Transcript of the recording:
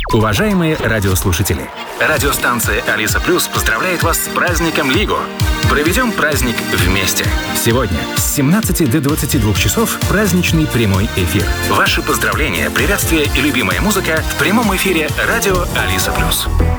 Уважаемые радиослушатели, радиостанция «Алиса Плюс» поздравляет вас с праздником Лиго. Проведем праздник вместе. Сегодня с 17 до 22 часов праздничный прямой эфир. Ваши поздравления, приветствия и любимая музыка в прямом эфире радио «Алиса Плюс».